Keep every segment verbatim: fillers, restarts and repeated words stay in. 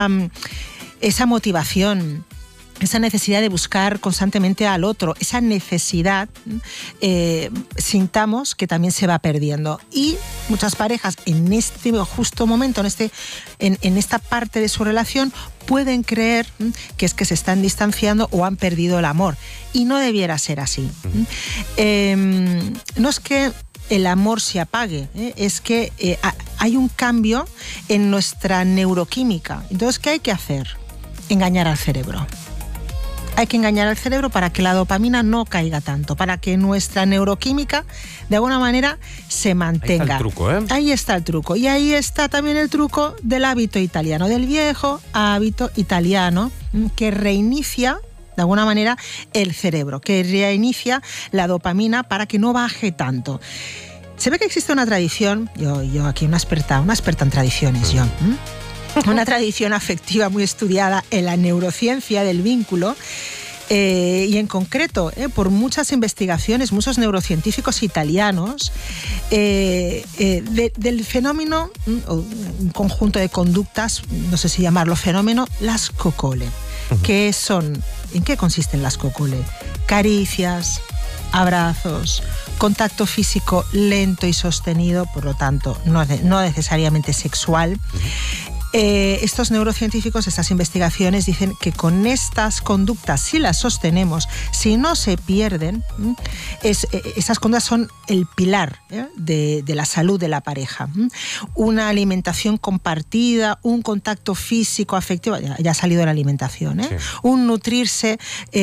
um, esa motivación, esa necesidad de buscar constantemente al otro, esa necesidad, eh, sintamos que también se va perdiendo. Y muchas parejas en este justo momento, en, este, en, en esta parte de su relación, pueden creer que es que se están distanciando o han perdido el amor. Y no debiera ser así. Uh-huh. Eh, no es que el amor se apague, ¿eh? Es que eh, hay un cambio en nuestra neuroquímica. Entonces, ¿qué hay que hacer? Engañar al cerebro. Hay que engañar al cerebro para que la dopamina no caiga tanto, para que nuestra neuroquímica de alguna manera se mantenga. Ahí está el truco, ¿eh? Ahí está el truco. Y ahí está también el truco del hábito italiano, del viejo hábito italiano que reinicia de alguna manera el cerebro, que reinicia la dopamina para que no baje tanto. Se ve que existe una tradición, yo, yo aquí una experta, una experta en tradiciones, yo. ¿m? Una tradición afectiva muy estudiada en la neurociencia del vínculo eh, y en concreto eh, por muchas investigaciones, muchos neurocientíficos italianos eh, eh, de, del fenómeno, un conjunto de conductas, no sé si llamarlo fenómeno, las cocole. Uh-huh. ¿Qué son? ¿En qué consisten las cocole? Caricias, abrazos, contacto físico lento y sostenido, por lo tanto no, no necesariamente sexual. Uh-huh. Eh, estos neurocientíficos, estas investigaciones dicen que con estas conductas, si las sostenemos, si no se pierden, es, eh, esas conductas son el pilar ¿eh? de, de la salud de la pareja. Una alimentación compartida, un contacto físico, afectivo, ya, ya ha salido la alimentación, ¿eh? Sí. Un nutrirse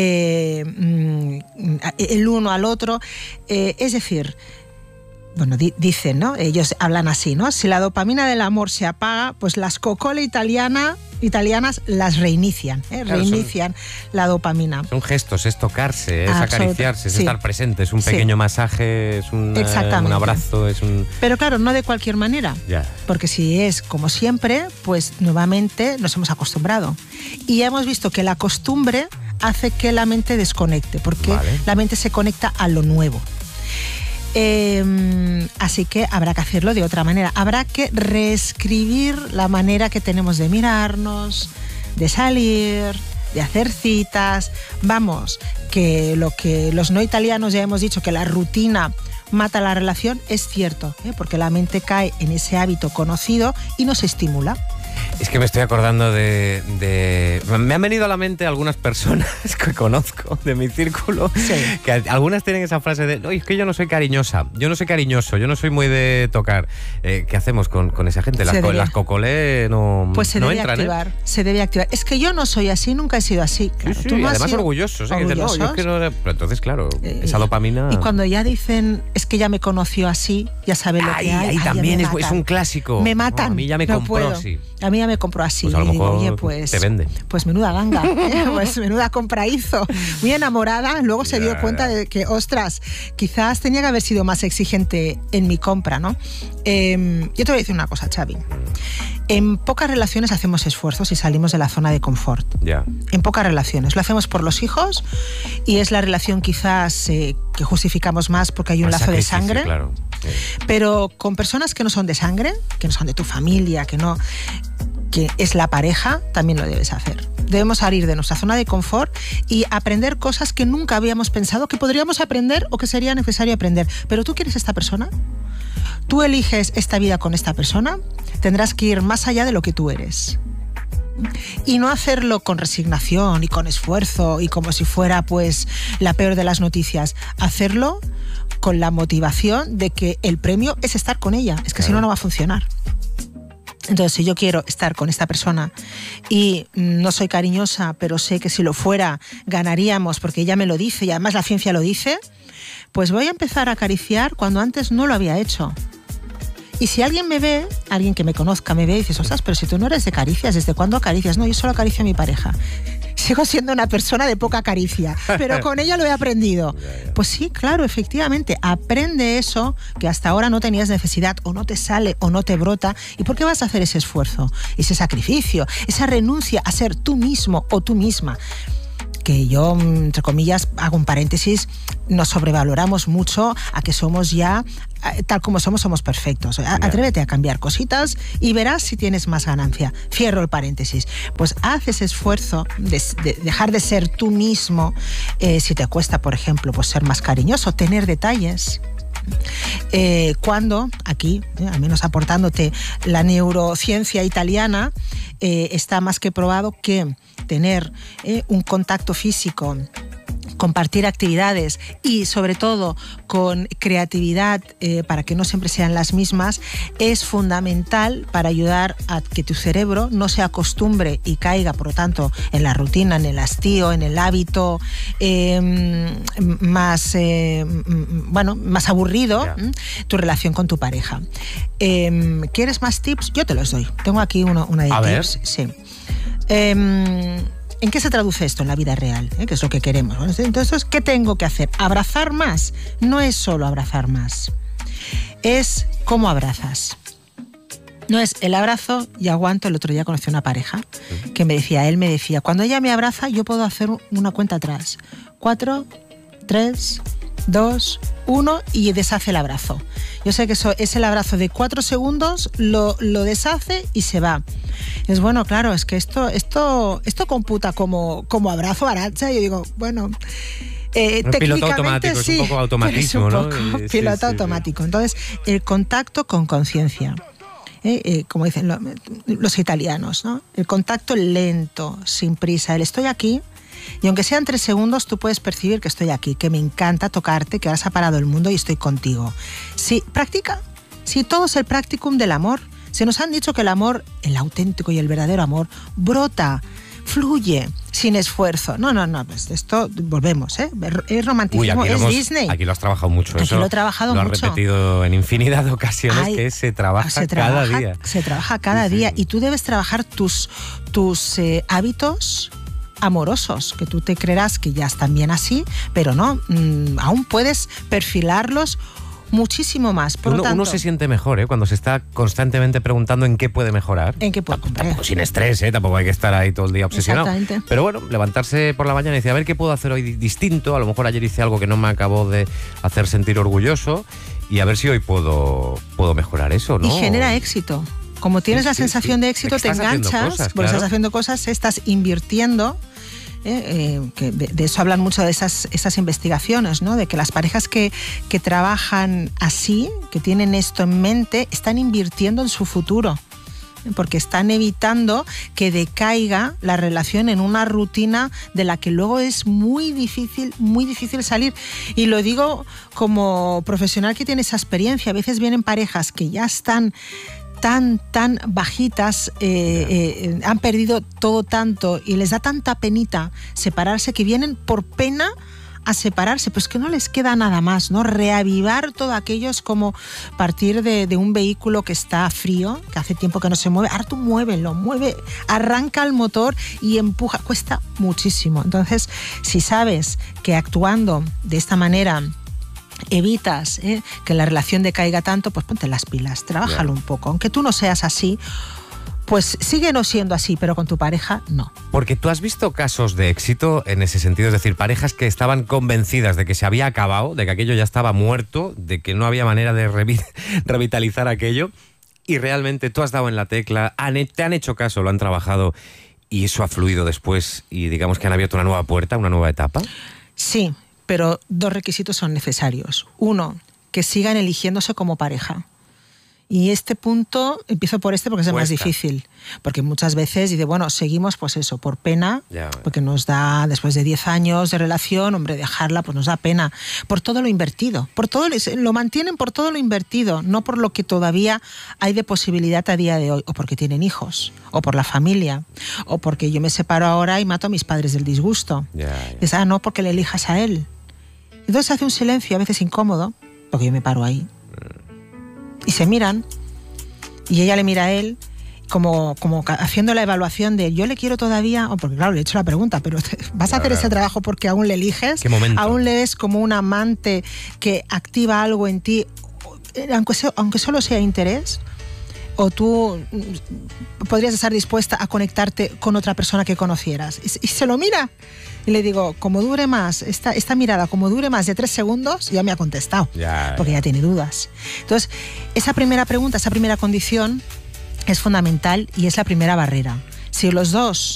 eh, el uno al otro, eh, es decir, bueno, di- dicen, ¿no? Ellos hablan así, ¿no? Si la dopamina del amor se apaga, pues las cocole italiana, italianas las reinician, ¿eh? Claro, reinician son, la dopamina. Son gestos, es tocarse, es Absolut- acariciarse, es sí. estar presente, es un pequeño sí. masaje, es un, un abrazo, es un... Pero claro, no de cualquier manera, ya. porque si es como siempre, pues nuevamente nos hemos acostumbrado. Y hemos visto que la costumbre hace que la mente desconecte, porque vale. la mente se conecta a lo nuevo. Eh, así que habrá que hacerlo de otra manera. Habrá que reescribir la manera que tenemos de mirarnos, de salir, de hacer citas. Vamos, que lo que los no italianos ya hemos dicho, que la rutina mata la relación, es cierto, ¿eh? Porque la mente cae en ese hábito conocido y no se estimula. Es que me estoy acordando de, de... Me han venido a la mente algunas personas que conozco de mi círculo, sí. que algunas tienen esa frase de oye, es que yo no soy cariñosa, yo no soy cariñoso, yo no soy muy de tocar. Eh, ¿Qué hacemos con, con esa gente? Las, co- las cocolé no, pues se no debe entran, activar, ¿eh? Se debe activar. Es que yo no soy así, nunca he sido así. Claro, sí, sí, tú no y además sido... orgullosos. ¿eh? orgullosos. Dicen, no, yo es que no... Pero entonces, claro, eh, esa dopamina... Y cuando ya dicen, es que ya me conoció así, ya sabe lo ay, que hay. Ahí también es, es un clásico. Me matan. No, a mí ya me no compró puedo. así. A mí ya me compró así. Pues a lo mejor oye, pues, te vende. Pues menuda ganga, ¿eh? Pues menuda compra hizo. Muy enamorada, luego se dio cuenta de que, ostras, quizás tenía que haber sido más exigente en mi compra, ¿no? Eh, yo te voy a decir una cosa, Xavi. En pocas relaciones hacemos esfuerzos y salimos de la zona de confort. Yeah. En pocas relaciones. Lo hacemos por los hijos y es la relación quizás eh, que justificamos más porque hay un más lazo de sangre. Claro. Sí. Pero con personas que no son de sangre, que no son de tu familia, que no... que es la pareja, también lo debes hacer. Debemos salir de nuestra zona de confort y aprender cosas que nunca habíamos pensado que podríamos aprender o que sería necesario aprender. ¿Pero tú quieres esta persona? ¿Tú eliges esta vida con esta persona? Tendrás que ir más allá de lo que tú eres. Y no hacerlo con resignación y con esfuerzo y como si fuera pues la peor de las noticias. Hacerlo con la motivación de que el premio es estar con ella. Es que claro. si no, no va a funcionar. Entonces, si yo quiero estar con esta persona y no soy cariñosa, pero sé que si lo fuera ganaríamos porque ella me lo dice y además la ciencia lo dice, pues voy a empezar a acariciar cuando antes no lo había hecho. Y si alguien me ve, alguien que me conozca me ve y dices, ostras, pero si tú no eres de caricias, ¿desde cuándo acaricias? No, yo solo acaricio a mi pareja. Sigo siendo una persona de poca caricia, pero con ella lo he aprendido. Pues sí, claro, efectivamente, aprende eso que hasta ahora no tenías necesidad, o no te sale, o no te brota. ¿Y por qué vas a hacer ese esfuerzo, ese sacrificio, esa renuncia a ser tú mismo o tú misma? Que yo, entre comillas, hago un paréntesis, nos sobrevaloramos mucho a que somos ya tal como somos, somos perfectos. Atrévete a cambiar cositas y verás si tienes más ganancia. Cierro el paréntesis. Pues haz ese esfuerzo de, de dejar de ser tú mismo. Eh, si te cuesta, por ejemplo, pues ser más cariñoso, tener detalles. Eh, cuando aquí, eh, al menos aportándote la neurociencia italiana, eh, está más que probado que tener eh, un contacto físico, compartir actividades y sobre todo con creatividad eh, para que no siempre sean las mismas, es fundamental para ayudar a que tu cerebro no se acostumbre y caiga, por lo tanto, en la rutina, en el hastío, en el hábito eh, más, eh, bueno, más aburrido, yeah. tu relación con tu pareja. Eh, ¿Quieres más tips? Yo te los doy. Tengo aquí uno, una de a tips. Ver. Sí. Eh, ¿En qué se traduce esto en la vida real? ¿Eh? ¿Qué es lo que queremos? Entonces, ¿qué tengo que hacer? ¿Abrazar más? No es solo abrazar más. Es cómo abrazas. No es el abrazo y aguanto. El otro día conocí una pareja que me decía, él me decía, cuando ella me abraza yo puedo hacer una cuenta atrás. Cuatro, tres, dos, uno y deshace el abrazo. Yo sé que eso es el abrazo de cuatro segundos, lo, lo deshace y se va. Es bueno, claro, es que esto, esto, esto computa como, como abrazo, Arantxa. Yo digo, bueno, eh, un piloto automático, sí, es un poco automatismo, es un poco ¿no? piloto sí, sí, automático. Entonces, el contacto con conciencia. Eh, eh, como dicen lo, los italianos, ¿no? El contacto lento, sin prisa. El estoy aquí. Y aunque sean tres segundos, tú puedes percibir que estoy aquí, que me encanta tocarte, que ahora se ha parado el mundo y estoy contigo. Sí, practica. Sí, todo es el practicum del amor. Se nos han dicho que el amor, el auténtico y el verdadero amor, brota, fluye, sin esfuerzo. No, no, no, pues esto, volvemos, ¿eh? Es romanticismo, Uy, es hemos, Disney. Aquí lo has trabajado mucho. Aquí eso lo he trabajado lo mucho. Lo has repetido en infinidad de ocasiones. Ay, que se trabaja, se trabaja cada día. Se trabaja cada sí, día. Sí. Y tú debes trabajar tus, tus eh, hábitos amorosos, que tú te creerás que ya están bien así, pero no, mmm, aún puedes perfilarlos muchísimo más. Por uno, lo tanto, uno se siente mejor, ¿eh? Cuando se está constantemente preguntando en qué puede mejorar. En qué puede mejorar. Tampoco sin estrés, ¿eh? Tampoco hay que estar ahí todo el día obsesionado. Exactamente. Pero bueno, levantarse por la mañana y decir, a ver qué puedo hacer hoy distinto. A lo mejor ayer hice algo que no me acabó de hacer sentir orgulloso y a ver si hoy puedo, puedo mejorar eso, ¿no? Y genera éxito. Como tienes sí, la sensación sí, sí. de éxito, te enganchas, cosas, porque claro. estás haciendo cosas, estás invirtiendo. Eh, eh, que de, de eso hablan mucho de esas, esas investigaciones, ¿no? De que las parejas que, que trabajan así, que tienen esto en mente, están invirtiendo en su futuro, porque están evitando que decaiga la relación en una rutina de la que luego es muy difícil, muy difícil salir. Y lo digo como profesional que tiene esa experiencia. A veces vienen parejas que ya están tan, tan bajitas, eh, eh, han perdido todo tanto y les da tanta penita separarse que vienen por pena a separarse, pues que no les queda nada más, ¿no? Reavivar todo aquello es como partir de, de un vehículo que está frío, que hace tiempo que no se mueve. Ahora tú muévelo, mueve, arranca el motor y empuja, cuesta muchísimo. Entonces, si sabes que actuando de esta manera evitas ¿eh? que la relación decaiga tanto, pues ponte las pilas, trabájalo yeah. un poco. Aunque tú no seas así, pues sigue no siendo así, pero con tu pareja no. Porque tú has visto casos de éxito en ese sentido, es decir, parejas que estaban convencidas de que se había acabado, de que aquello ya estaba muerto, de que no había manera de revi- revitalizar aquello, y realmente tú has dado en la tecla, han, te han hecho caso, lo han trabajado, y eso ha fluido después, y digamos que han abierto una nueva puerta, una nueva etapa. Sí, pero dos requisitos son necesarios. Uno, que sigan eligiéndose como pareja. Y este punto, empiezo por este porque es el más difícil. Porque muchas veces dice, bueno, seguimos pues eso, por pena, ya, porque nos da, después de diez años de relación, hombre, dejarla, pues nos da pena. Por todo lo invertido. Por todo, lo mantienen por todo lo invertido, no por lo que todavía hay de posibilidad a día de hoy. O porque tienen hijos, o por la familia, o porque yo me separo ahora y mato a mis padres del disgusto. Ya, ya. Dices, ah, no, porque le elijas a él. Entonces hace un silencio a veces incómodo, porque yo me paro ahí. Y se miran, y ella le mira a él, como, como haciendo la evaluación de yo le quiero todavía, oh, porque claro, le he hecho la pregunta, pero ¿vas a hacer ese trabajo porque aún le eliges? ¿Qué momento? ¿Aún le ves como un amante que activa algo en ti, aunque, sea, aunque solo sea interés? o tú podrías estar dispuesta a conectarte con otra persona que conocieras. Y, y se lo mira. Y le digo, como dure más, esta, esta mirada, como dure más de tres segundos, ya me ha contestado, ya, porque ya tiene dudas. Entonces, esa primera pregunta, esa primera condición es fundamental y es la primera barrera. Si los dos